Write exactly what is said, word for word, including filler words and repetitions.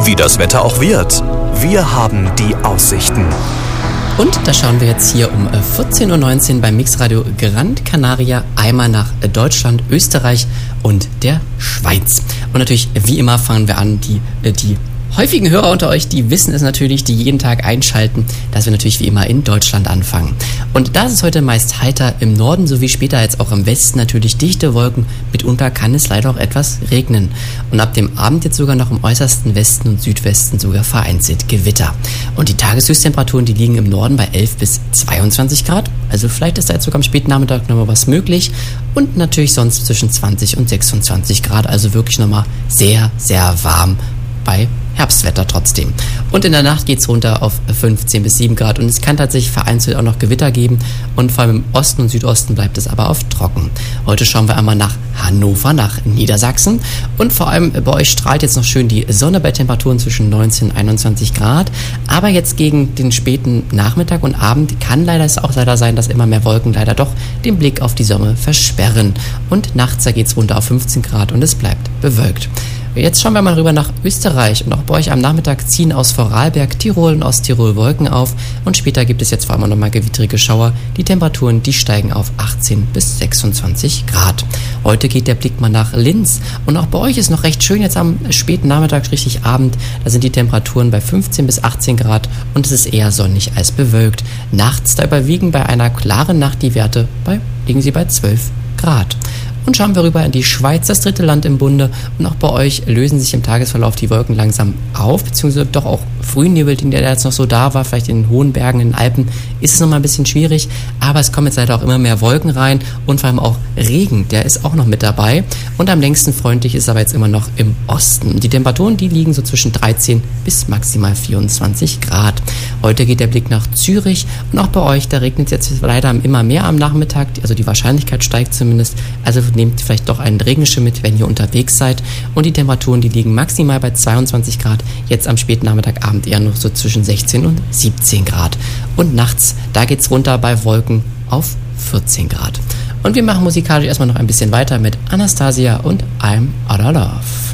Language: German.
wie das Wetter auch wird. Wir haben die Aussichten. Und da schauen wir jetzt hier um vierzehn Uhr neunzehn beim Mixradio Gran Canaria einmal nach Deutschland, Österreich und der Schweiz. Und natürlich, wie immer, fangen wir an, die, die häufigen Hörer unter euch, die wissen es natürlich, die jeden Tag einschalten, dass wir natürlich wie immer in Deutschland anfangen. Und da ist es heute meist heiter im Norden sowie später jetzt auch im Westen natürlich dichte Wolken. Mitunter kann es leider auch etwas regnen. Und ab dem Abend jetzt sogar noch im äußersten Westen und Südwesten sogar vereinzelt Gewitter. Und die Tageshöchsttemperaturen, die liegen im Norden bei elf bis zweiundzwanzig Grad. Also vielleicht ist da jetzt sogar am späten Nachmittag nochmal was möglich. Und natürlich sonst zwischen zwanzig und sechsundzwanzig Grad. Also wirklich nochmal sehr, sehr warm bei Herbstwetter trotzdem. Und in der Nacht geht es runter auf fünfzehn bis sieben Grad und es kann tatsächlich vereinzelt auch noch Gewitter geben und vor allem im Osten und Südosten bleibt es aber auf trocken. Heute schauen wir einmal nach Hannover, nach Niedersachsen und vor allem bei euch strahlt jetzt noch schön die Sonne bei Temperaturen zwischen neunzehn und einundzwanzig Grad, aber jetzt gegen den späten Nachmittag und Abend kann leider es auch leider sein, dass immer mehr Wolken leider doch den Blick auf die Sonne versperren und nachts da geht es runter auf fünfzehn Grad und es bleibt bewölkt. Jetzt schauen wir mal rüber nach Österreich und auch bei euch am Nachmittag ziehen aus Vorarlberg, Tirol und Osttirol Wolken auf und später gibt es jetzt vor allem nochmal gewittrige Schauer. Die Temperaturen, die steigen auf achtzehn bis sechsundzwanzig Grad. Heute geht der Blick mal nach Linz und auch bei euch ist noch recht schön jetzt am späten Nachmittag, richtig Abend. Da sind die Temperaturen bei fünfzehn bis achtzehn Grad und es ist eher sonnig als bewölkt. Nachts, da überwiegen bei einer klaren Nacht die Werte, bei, liegen sie bei zwölf Grad. Und schauen wir rüber in die Schweiz, das dritte Land im Bunde. Und auch bei euch lösen sich im Tagesverlauf die Wolken langsam auf, beziehungsweise doch auch Frühnebel, der jetzt noch so da war, vielleicht in den hohen Bergen, in den Alpen, ist es nochmal ein bisschen schwierig. Aber es kommen jetzt leider auch immer mehr Wolken rein und vor allem auch Regen, der ist auch noch mit dabei. Und am längsten freundlich ist aber jetzt immer noch im Osten. Die Temperaturen, die liegen so zwischen dreizehn bis maximal vierundzwanzig Grad. Heute geht der Blick nach Zürich und auch bei euch, da regnet es jetzt leider immer mehr am Nachmittag, also die Wahrscheinlichkeit steigt zumindest. Also nehmt vielleicht doch einen Regenschirm mit, wenn ihr unterwegs seid. Und die Temperaturen, die liegen maximal bei zweiundzwanzig Grad, jetzt am späten Nachmittagabend eher noch so zwischen sechzehn und siebzehn Grad. Und nachts, da geht's runter bei Wolken auf vierzehn Grad. Und wir machen musikalisch erstmal noch ein bisschen weiter mit Anastasia und I'm Out of Love.